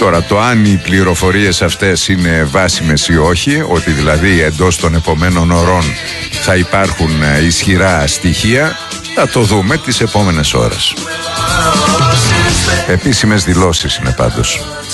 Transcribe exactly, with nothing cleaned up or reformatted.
Τώρα, το αν οι πληροφορίες αυτές είναι βάσιμες ή όχι, ότι δηλαδή εντός των επομένων ωρών θα υπάρχουν ισχυρά στοιχεία, θα το δούμε τις επόμενες ώρες. Επίσημες δηλώσεις είναι πάντως.